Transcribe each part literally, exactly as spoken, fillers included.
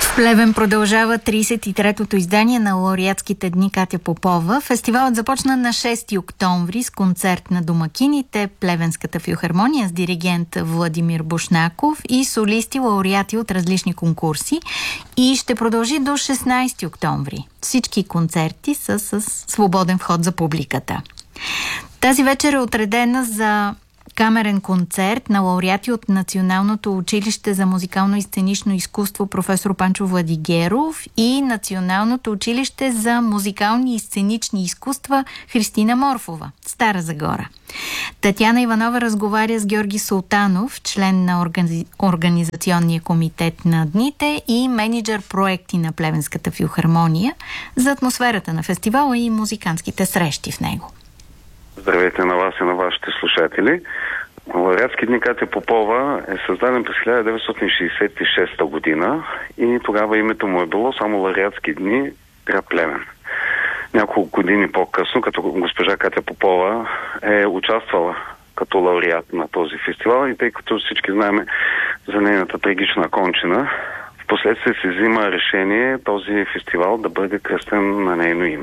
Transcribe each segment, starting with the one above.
В Плевен продължава тридесет и третото издание на лауреатските дни Катя Попова. Фестивалът започна на шести октомври с концерт на домакините, Плевенската филхармония с диригент Владимир Бушнаков и солисти лауреати от различни конкурси, и ще продължи до шестнадесети октомври. Всички концерти са с свободен вход за публиката. Тази вечер е отредена за камерен концерт на лауреати от Националното училище за музикално и сценично изкуство професор Панчо Владигеров и Националното училище за музикални и сценични изкуства Христина Морфова, Стара Загора. Татяна Иванова разговаря с Георги Султанов, член на органи... Организационния комитет на дните и менеджер проекти на Плевенската филхармония, за атмосферата на фестивала и музикантските срещи в него. Здравейте на вас и на вашите слушатели. Лауреатски дни Катя Попова е създаден през хиляда деветстотин шейсет и шеста година и тогава името му е било само Лауреатски дни град Плевен. Няколко години по-късно, като госпожа Катя Попова е участвала като лауреат на този фестивал, и тъй като всички знаем за нейната трагична кончина, впоследствие се взима решение този фестивал да бъде кръстен на нейно име.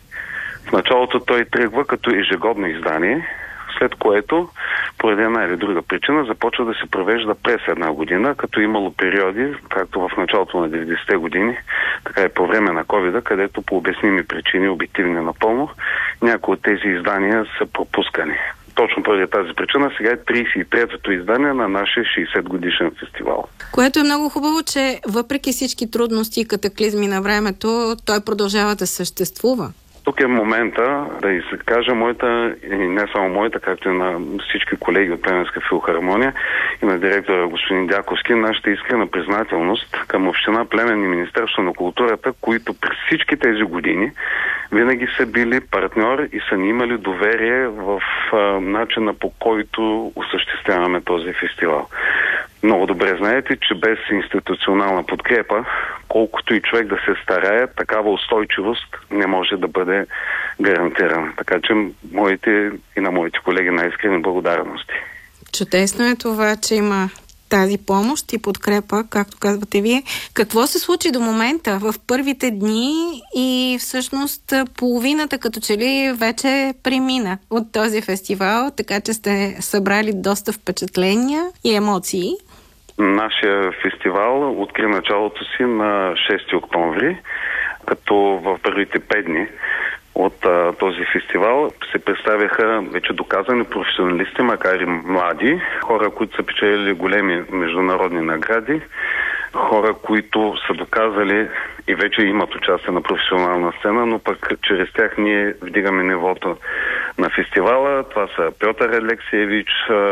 В началото той тръгва като ежегодно издание, след което, поради една или друга причина, започва да се провежда през една година, като имало периоди, както в началото на деветдесетте години, така и по време на ковида, където по обясними причини, обективни напълно, някои от тези издания са пропускани. Точно поради тази причина сега е тридесет и третото издание на нашия шейсет годишен фестивал. Което е много хубаво, че въпреки всички трудности и катаклизми на времето, той продължава да съществува. Тук е момента да изкажа моята, и не само моята, както и на всички колеги от Плевенска филхармония и на директора господин Дяковски, нашата искрена признателност към община Плевен и Министерство на културата, които през всички тези години винаги са били партньори и са ни имали доверие в а, начина, по който осъществяваме този фестивал. Много добре знаете, че без институционална подкрепа, колкото и човек да се старае, такава устойчивост не може да бъде гарантирана. Така че моите и на моите колеги най-искрени благодарности. Чудесно е това, че има тази помощ и подкрепа, както казвате вие. Какво се случи до момента в първите дни и всъщност половината като че ли вече премина от този фестивал, така че сте събрали доста впечатления и емоции? Нашия фестивал откри началото си на шести октомври, като в първите пет дни от а, този фестивал се представяха вече доказани професионалисти, макар и млади, хора, които са печелили големи международни награди, хора, които са доказали и вече имат участие на професионална сцена, но пък чрез тях ние вдигаме нивото на фестивала. Това са Пьотър Алексиевич,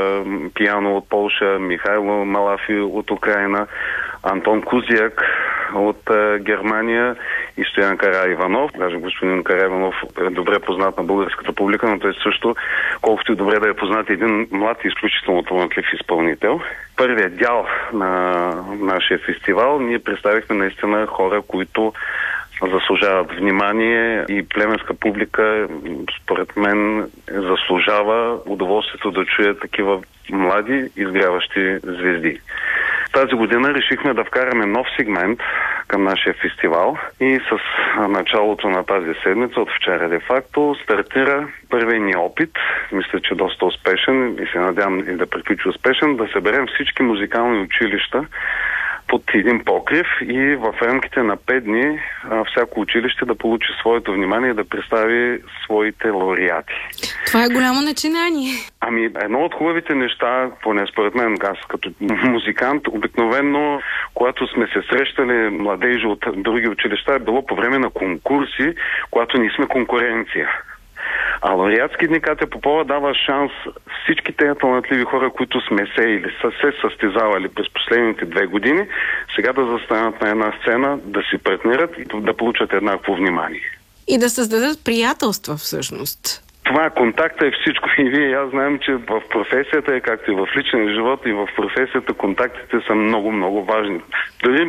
пиано от Полша, Михайло Малафи от Украина, Антон Кузяк от а, Германия и Стоян Караиванов. Даже господин Караиванов е добре познат на българската публика, но той също, колкото и добре да е познат, един млад и изключително талантлив изпълнител. Първият дял на нашия фестивал ние представихме наистина хора, които заслужават внимание, и плевенска публика, според мен, заслужава удоволствието да чуе такива млади, изгряващи звезди. Тази година решихме да вкараме нов сегмент към нашия фестивал и с началото на тази седмица, от вчера де-факто, стартира първият ни опит, мисля, че доста успешен и се надявам и да приключи успешен, да съберем всички музикални училища под един покрив и в рамките на пет дни всяко училище да получи своето внимание и да представи своите лауреати. Това е голямо начинание. Ами, едно от хубавите неща, поне според мен, аз като музикант, обикновено, когато сме се срещали младежи от други училища, е било по време на конкурси, когато ние сме конкуренция. А лауреатски дни Катя Попова дава шанс всички тези талантливи хора, които сме се или са се състезавали през последните две години, сега да застанат на една сцена, да си партнират и да получат еднакво внимание. И да създадат приятелства всъщност. Това контакта е всичко. И вие и аз знаем, че в професията е, както и в личния живот, и в професията контактите са много-много важни. Дори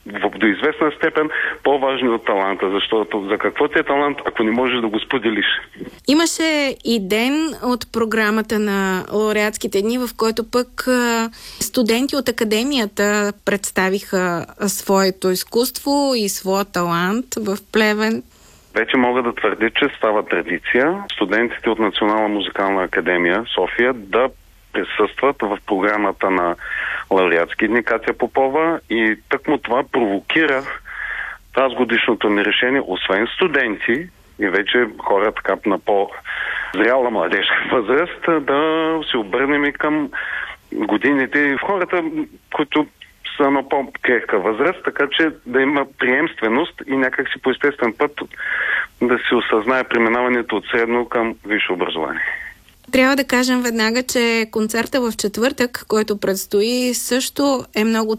в, до известна степен по-важни от таланта, защото за какво ти е талант, ако не можеш да го споделиш? Имаше и ден от програмата на лауреатските дни, в който пък студенти от академията представиха своето изкуство и своя талант в Плевен. Вече мога да твърдя, че става традиция студентите от Национална музикална академия София да присъстват в програмата на лауреатски дни Катя Попова и тъкмо това провокира тази годишното ни решение, освен студенти и вече хора така на по-зряла младежка възраст, да се обърнем и към годините и хората, които са на по-крехка възраст, така че да има приемственост и някак си по естествен път да се осъзнае преминаването от средно към висше образование. Трябва да кажем веднага, че концерта в четвъртък, който предстои, също е много